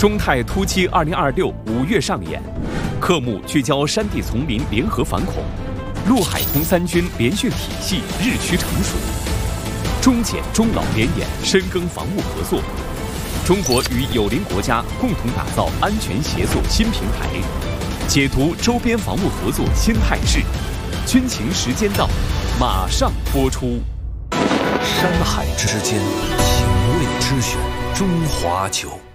中泰突击2026-5月上演，科目聚焦山地丛林联合反恐，陆海空三军联训体系日趋成熟，中检中老联演深耕防务合作。中国与友邻国家共同打造安全协作新平台，解读周边防务合作新态势。军情时间到，马上播出。 山海之间，情味之选，中华酒。